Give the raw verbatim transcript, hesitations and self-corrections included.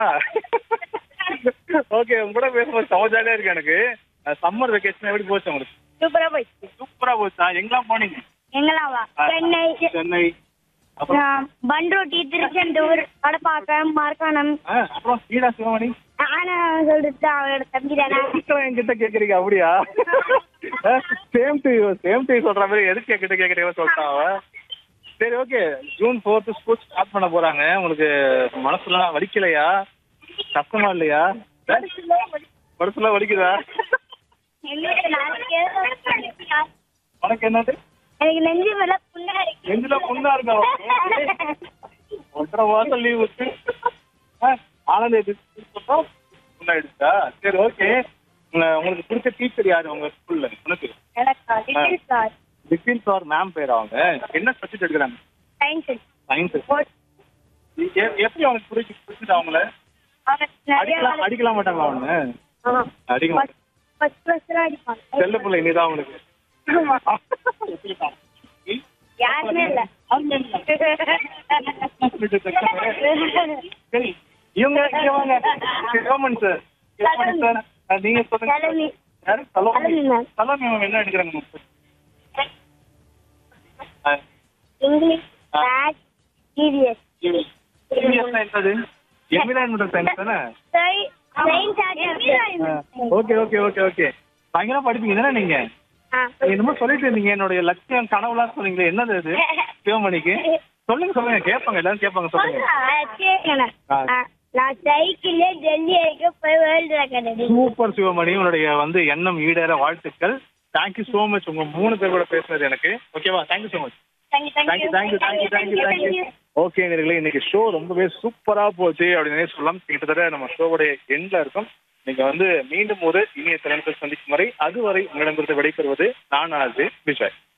Okay, உங்க கூட பேசும்போது செம ஜாலியா இருக்கு எனக்கு. சம்மர் வெக்கேஷன் எப்படி போச்சு உங்களுக்கு? சூப்பரா போயிடுச்சு. சூப்பரா போச்சா? எங்கெல்லாம் போனீங்க? எங்கெல்லாமா? சென்னை, சென்னை, அப்புறம் ஆ, பண்ருட்டி, திருச்செந்தூர், வடப்பாக்கம், மார்க்கானம். ஆ, அப்புறம் ஈடா சிவமணி ஆனா சொல்லிட்டு அவளோட தம்பி தானே. இதுக்கெல்லாம் என்கிட்ட கேக்குறீங்க அப்படியா? சேம் டு சேம் டு சொல்ற மாதிரி எதுக்கு என்கிட்ட கேக்குறீங்க சொல்லிட்டான் அவன். சரி, okay. June fourth school start பண்ண போறாங்க. உங்களுக்கு மனசுலாம் வலிக்கலையா? கஷ்டமா இல்லையா? மனசுலாம் வலிக்குதா? எங்களுக்கு நாளைக்கே உனக்கு என்னது? எனக்கு நெஞ்சு மேல புண்ணா இருக்கு. நெஞ்சில புண்ணா இருக்கா? ஒன்றரை மாசம் லீவ் விட்டு ஆனந்த் புண்ணாயிடுச்சா? சரி, ஓகே. உங்களுக்கு பிடிச்ச டீச்சர் யாரு உங்க ஸ்கூல்ல? உனக்கு எனக்கா? Little sir. Little sir ma'am பேர் அவங்க. என்ன சப்ஜெக்ட் எடுக்கிறாங்க? சயின்ஸ். சயின்ஸ். எப்படி அவனுக்கு பிடிச்சி பிடிச்சது அவங்கள? அவங்க நிறைய அடிக்கலாம் அடிக்கலாம் மாட்டாங்களா அவனு? ஆமா. அடிக்க மாட்டாங்க. ஃபர்ஸ்ட் ஃபர்ஸ்ட் அடிப்பாங்க. செல்ல பிள்ளை நீதான் அவனுக்கு. யாருமே இல்ல. சரி, இவங்க இங்க வாங்க. சிவமன் சார். சிவமன் சார், நீங்க சொல்லுங்க. சலமி. யாரு? சலோமி. சலமி மேம். சலோமி அவங்க என்ன எடுக்கிறாங்க? English, maths, EVS. என்னது? என்விரான்மெண்டல் சயின்ஸ் தானே? ஓகே ஓகே ஓகே ஓகே பயங்கரமா படிப்பீங்க தானே நீங்க? என்னமோ சொல்லிட்டு இருந்தீங்க, என்னுடைய லட்சியம் கனவுலாம் சொன்னீங்களே, என்னது அது சிவமணிக்கு? சொல்லுங்க சொல்லுங்க, கேட்பாங்க, எல்லாரும் கேட்பாங்க, சொல்லுங்க. நான் சைக்கிள்ல டெல்லி வரைக்கும் போய் வேர்ல்டு ரெக்கார்ட் அடி. சூப்பர் சிவமணி, உங்களுடைய வந்து எண்ணம் ஈடேற வாழ்த்துக்கள். Thank you so much. உங்க மூணு பேர் கூட பேசுனது எனக்கு. ஓகேவா? Thank you so much. Thank you thank you thank you thank you thank you. Okay நேயர்களே, இன்னைக்கு ஷோ ரொம்பவே சூப்பரா போச்சு அப்படின்னு சொல்லலாம். கிட்டத்தட்ட நம்ம ஷோவுடைய எண்ட்ல இருக்கும். நீங்க வந்து மீண்டும் ஒரு இனிய தலைமுறை சந்திக்கும் வரை, அதுவரை உங்களிடமிருந்து விடைபெறுவது நான் ஆர்ஜே விஜய்.